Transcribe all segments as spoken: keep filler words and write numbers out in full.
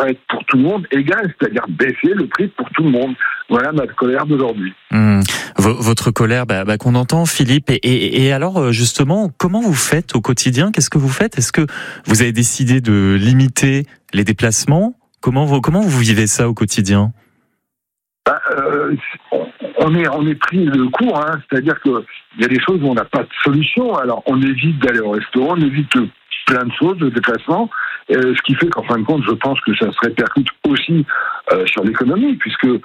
devrait être pour tout le monde égal, c'est-à-dire baisser le prix pour tout le monde. Voilà ma colère d'aujourd'hui. Mmh. V- votre colère, bah, bah, qu'on entend, Philippe. Et, et, et alors, justement, comment vous faites au quotidien ? Qu'est-ce que vous faites ? Est-ce que vous avez décidé de limiter les déplacements ? Comment vous, comment vous vivez ça au quotidien ? Bah, euh, on est on est pris le cours, hein, c'est-à-dire que il y a des choses où on n'a pas de solution. Alors on évite d'aller au restaurant, on évite plein de choses de déplacement, euh, ce qui fait qu'en fin de compte, je pense que ça se répercute aussi euh, sur l'économie, puisque euh,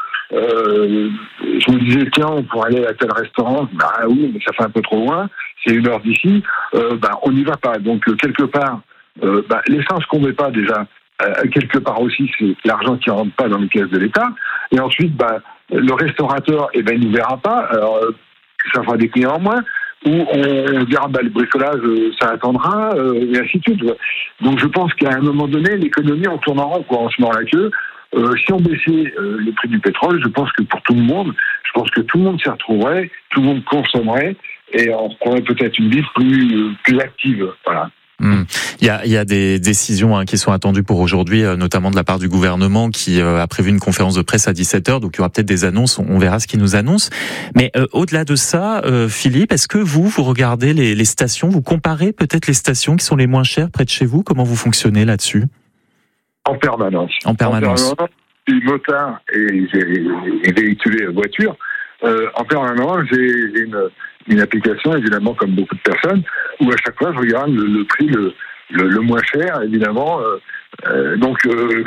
je me disais tiens, on pourrait aller à tel restaurant, bah oui, mais ça fait un peu trop loin, c'est une heure d'ici, euh, bah on n'y va pas. Donc euh, quelque part, euh, bah, l'essence qu'on met pas déjà. Euh, quelque part aussi, c'est l'argent qui rentre pas dans les caisses de l'État. Et ensuite, bah, le restaurateur, eh ben, il nous verra pas. Alors, euh, ça fera des clients en moins. Ou on dira, bah, le bricolage, euh, ça attendra, euh, et ainsi de suite. Donc, je pense qu'à un moment donné, l'économie, on tourne en rond, quoi, en se mord la queue. Euh, si on baissait euh, le prix du pétrole, je pense que pour tout le monde, je pense que tout le monde s'y retrouverait, tout le monde consommerait, et on prendrait peut-être une vie plus, euh, plus active. Voilà. Mmh. Il y a, il y a des décisions hein, qui sont attendues pour aujourd'hui, euh, notamment de la part du gouvernement qui euh, a prévu une conférence de presse à dix-sept heures, donc il y aura peut-être des annonces, on verra ce qu'ils nous annoncent. Mais euh, au-delà de ça, euh, Philippe, est-ce que vous, vous regardez les, les stations, vous comparez peut-être les stations qui sont les moins chères près de chez vous ? Comment vous fonctionnez là-dessus ? En permanence. En permanence. En permanence, je suis motard et j'ai véhiculé la voiture. Euh, en permanence, j'ai une, une application, évidemment, comme beaucoup de personnes, où à chaque fois, je regarde le, le prix le, le, le moins cher, évidemment. Euh, euh, donc, euh,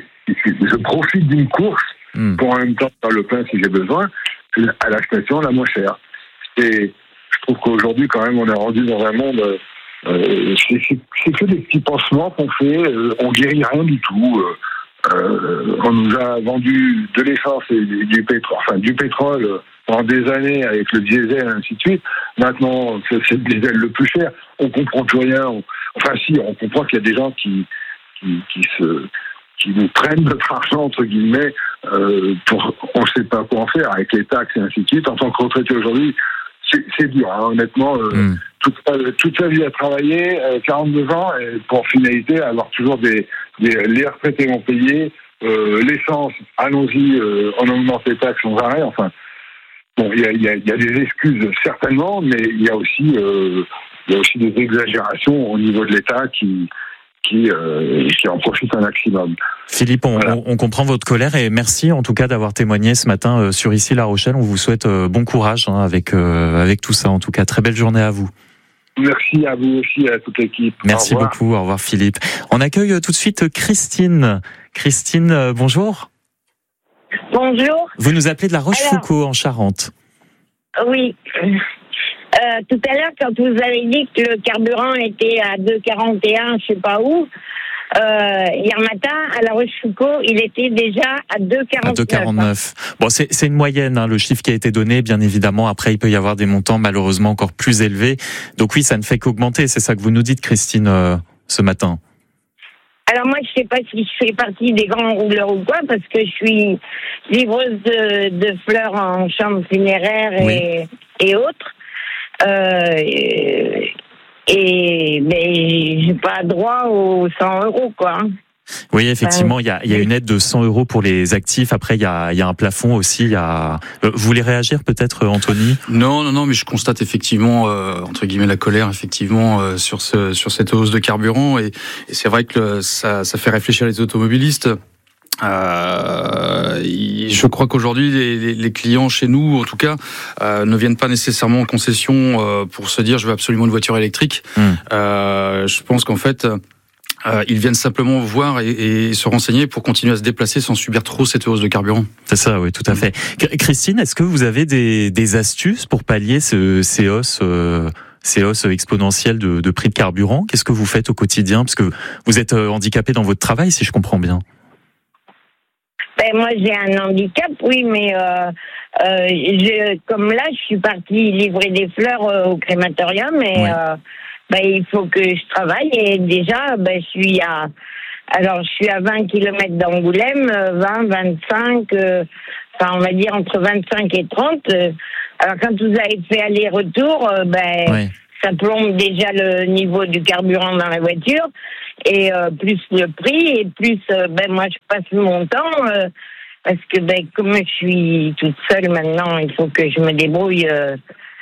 je profite d'une course mmh. pour en même temps faire le plein si j'ai besoin, à la station la moins chère. Et je trouve qu'aujourd'hui, quand même, on est rendu dans un monde... Euh, c'est, c'est, c'est que des petits pansements qu'on fait, euh, on guérit rien du tout. Euh, Euh, on nous a vendu de l'essence et du pétrole, enfin du pétrole pendant des années avec le diesel et ainsi de suite. Maintenant, c'est, c'est le diesel le plus cher. On comprend plus rien. On, enfin, si, on comprend qu'il y a des gens qui qui, qui se qui nous prennent notre argent entre guillemets euh, pour on ne sait pas quoi en faire avec les taxes et ainsi de suite. En tant que retraité aujourd'hui, c'est, c'est dur, hein, honnêtement. Euh, mm. toute, toute sa vie à travailler, euh, quarante-deux ans, et pour finalité avoir toujours des Les, les retraités vont payer, euh, l'essence, allons-y, euh, on augmente les taxes sans arrêt. Enfin, bon, il y a, y, a, y a des excuses certainement, mais il y a aussi, euh, il y a aussi des exagérations au niveau de l'État qui, qui, euh, qui en profitent un maximum. Philippe, on, voilà. on, on comprend votre colère et merci en tout cas d'avoir témoigné ce matin euh, sur Ici La Rochelle. On vous souhaite euh, bon courage hein, avec euh, avec tout ça. En tout cas, très belle journée à vous. Merci à vous aussi, à toute l'équipe. Merci au beaucoup. Au revoir, Philippe. On accueille tout de suite Christine. Christine, bonjour. Bonjour. Vous nous appelez de La Rochefoucauld en Charente. Oui. Euh, tout à l'heure, quand vous avez dit que le carburant était à deux quarante et un, je sais pas où, euh, hier matin, à La Rochefoucauld, il était déjà à deux quarante-neuf. À deux quarante-neuf. Bon, c'est, c'est une moyenne, hein, le chiffre qui a été donné, bien évidemment. Après, il peut y avoir des montants malheureusement encore plus élevés. Donc oui, ça ne fait qu'augmenter. C'est ça que vous nous dites, Christine, euh, ce matin. Alors moi, je sais pas si je fais partie des grands rouleurs ou quoi, parce que je suis livreuse de, de fleurs en chambre funéraire et, oui. et autres. Euh, et, et mais j'ai pas droit aux cent euros, quoi. Oui, effectivement, il y a, il y a une aide de cent euros pour les actifs. Après, il y a, il y a un plafond aussi. Il y a... Vous voulez réagir peut-être, Anthony ? Non, non, non, mais je constate effectivement, euh, entre guillemets, la colère, effectivement, euh, sur ce, sur cette hausse de carburant. Et, et c'est vrai que le, ça, ça fait réfléchir les automobilistes. Euh, je crois qu'aujourd'hui les, les clients chez nous, en tout cas, euh, ne viennent pas nécessairement en concession euh, pour se dire je veux absolument une voiture électrique. Mmh. Euh, je pense qu'en fait, euh, ils viennent simplement voir et, et se renseigner pour continuer à se déplacer sans subir trop cette hausse de carburant. C'est ça, oui, tout à fait. Christine, est-ce que vous avez des, des astuces pour pallier ce, ces hausses euh... ces hausses exponentielles de, de prix de carburant? Qu'est-ce que vous faites au quotidien? Parce que vous êtes handicapé dans votre travail, si je comprends bien. Ben, moi, j'ai un handicap, oui, mais euh, euh, je, comme là, je suis partie livrer des fleurs euh, au crématorium et ouais. euh, ben, il faut que je travaille. Et déjà, ben, je suis à, alors, je suis à vingt kilomètres d'Angoulême, vingt, vingt-cinq, euh, enfin, on va dire entre vingt-cinq et trente. Euh, alors, quand vous avez fait aller-retour, euh, ben, ouais. ça plombe déjà le niveau du carburant dans la voiture, et euh, plus le prix, et plus, euh, ben moi je passe mon temps, euh, parce que ben comme je suis toute seule maintenant, il faut que je me débrouille. Euh,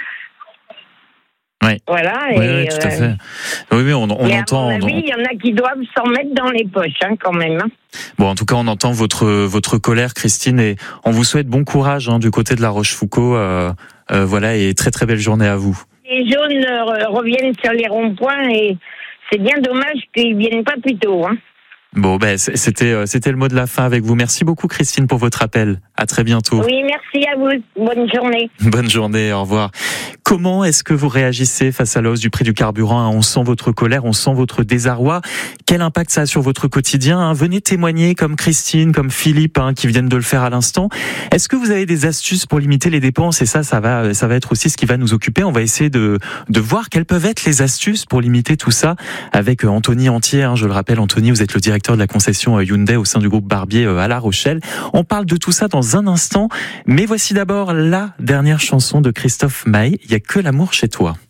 Oui. Voilà. Oui, et, oui, tout à euh, fait. Oui, oui, on, on mais entend. À mon avis, il y en a qui doivent s'en mettre dans les poches, hein, quand même. Hein. Bon, en tout cas, on entend votre votre colère, Christine, et on vous souhaite bon courage hein, du côté de La Rochefoucauld. Euh, euh, voilà, et très très belle journée à vous. Les jaunes euh, reviennent sur les ronds-points et c'est bien dommage qu'ils viennent pas plus tôt. Hein. Bon, ben c'était c'était le mot de la fin avec vous. Merci beaucoup, Christine, pour votre appel. À très bientôt. Oui, merci à vous. Bonne journée. Bonne journée. Au revoir. Comment est-ce que vous réagissez face à la hausse du prix du carburant? On sent votre colère, on sent votre désarroi. Quel impact ça a sur votre quotidien? Venez témoigner comme Christine, comme Philippe, hein, qui viennent de le faire à l'instant. Est-ce que vous avez des astuces pour limiter les dépenses? Et ça, ça va, ça va être aussi ce qui va nous occuper. On va essayer de, de voir quelles peuvent être les astuces pour limiter tout ça avec Anthony Antier. Hein, je le rappelle, Anthony, vous êtes le directeur de la concession Hyundai au sein du groupe Barbier à La Rochelle. On parle de tout ça dans un instant. Mais voici d'abord la dernière chanson de Christophe Maé. Il y a que l'amour chez toi.